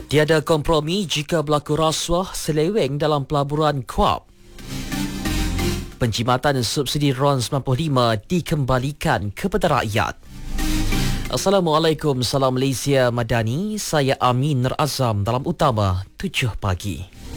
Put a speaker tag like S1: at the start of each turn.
S1: Tiada kompromi jika berlaku rasuah seleweng dalam pelaburan KUAP. Penjimatan subsidi RON 95 dikembalikan kepada rakyat. Assalamualaikum, salam Malaysia Madani. Saya Amin Nur Azam dalam Utama 7 pagi.